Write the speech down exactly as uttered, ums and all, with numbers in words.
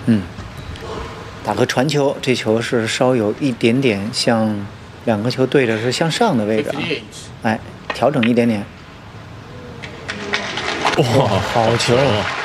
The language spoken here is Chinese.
嗯，打个传球，这球是稍有一点点向两个球对着是向上的位置啊，哎，调整一点点。 哇，好球！